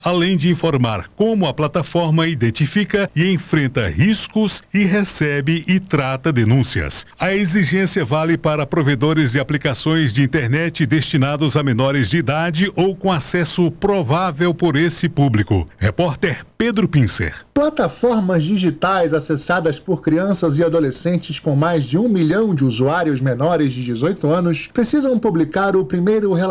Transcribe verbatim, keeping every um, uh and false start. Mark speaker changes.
Speaker 1: além de informar como a plataforma identifica e enfrenta riscos e recebe e trata denúncias. A exigência vale para provedores de aplicações de internet destinados a menores de idade ou com acesso provável por esse público. Repórter Pedro Pincer.
Speaker 2: Plataformas digitais acessadas por crianças e adolescentes com mais de um milhão de usuários menores de dezoito anos precisam publicar o primeiro relatório